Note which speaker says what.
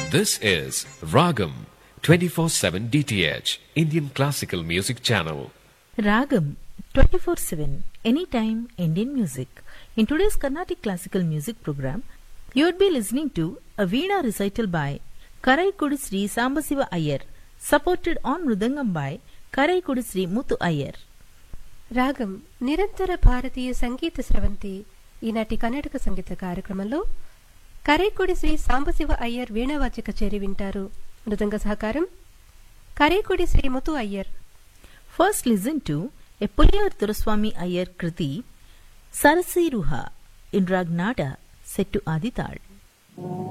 Speaker 1: This is Ragam 24/7 DTH Indian Classical Music Channel.
Speaker 2: Ragam 24/7 Anytime Indian Music. In today's Carnatic Classical Music program, you would be listening to a Veena recital by Karaikudi Sri Sambasiva Iyer, supported on Mridangam by Karaikudi Sri Muthu Iyer.
Speaker 3: రాగం నిరంతర భారతీయ సంగీత స్రవంతి ఈనాటి కర్ణాటక సంగీత కార్యక్రమంలో కరైకుడి శ్రీ సాంబశివ అయ్యర్ వీణావాద్య కచేరి వింటారు. మృదంగ సహకారం Karaikudi Shri ముతు Iyer.
Speaker 2: First listen to a Puliyar Duraswamy Iyer Kriti Sarasiruha in Ragnada set to Adital.